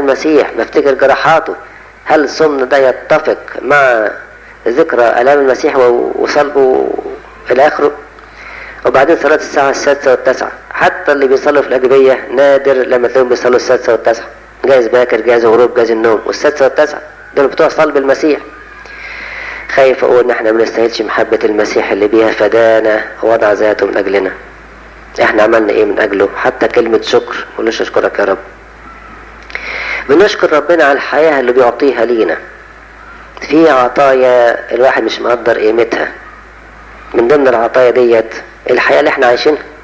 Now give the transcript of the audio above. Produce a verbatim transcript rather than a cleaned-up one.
المسيح، بفتكر جراحاته. هل الصمن ده يتفق مع ذكرى آلام المسيح وصلبه إلى آخره؟ وبعدين صلاة الساعة السادسة والتاسعة، حتى اللي بيصلوا في الأجبية نادر لما تلاقيهم بيصلوا السادسة والتاسعة، جايز باكر جايز غروب جايز النوم، والسادسة والتاسعة دول بتوع صلب المسيح. خايف أقول إن احنا ما نستاهلش محبة المسيح اللي بيها فدانا ووضع ذاته من أجلنا. احنا عملنا ايه من أجله؟ حتى كلمة شكر، مقولوش أشكرك يا رب. بنشكر ربنا على الحياة اللي بيعطيها لينا. في عطايا الواحد مش مقدر قيمتها، من ضمن العطايا ديت الحياة اللي احنا عايشينها.